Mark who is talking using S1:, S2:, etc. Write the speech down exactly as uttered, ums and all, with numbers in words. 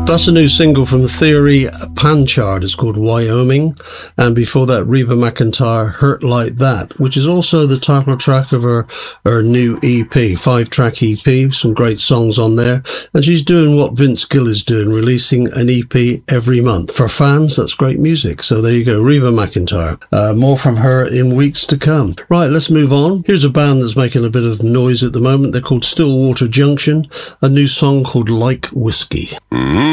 S1: That's a new single from Theory Panchard. It's called Wyoming. And before that, Reba McEntire, Hurt Like That, which is also the title track of her, her new E P, five-track E P, some great songs on there. And she's doing what Vince Gill is doing, releasing an E P every month. For fans, that's great music. So there you go, Reba McEntire. Uh, more from her in weeks to come. Right, let's move on. Here's a band that's making a bit of noise at the moment. They're called Stillwater Junction, a new song called Like Whiskey. Mm-hmm.